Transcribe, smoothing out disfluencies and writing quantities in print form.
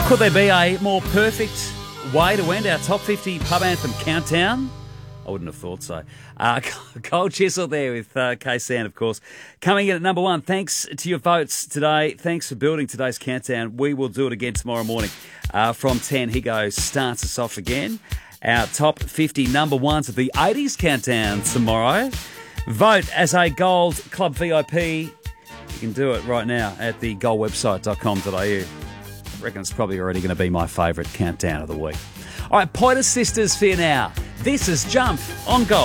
Could there be a more perfect way to end our top 50 pub anthem countdown? I wouldn't have thought so. Cole Chisel there with K-Sound, of course. Coming in at number one. Thanks to your votes today. Thanks for building today's countdown. We will do it again tomorrow morning from 10. He starts us off again. Our top 50 number ones of the 80s countdown tomorrow. Vote as a Gold Club VIP. You can do it right now at the goldwebsite.com.au. I reckon it's probably already going to be my favourite countdown of the week. All right, Pointer Sisters for you now. This is Jump on Gold.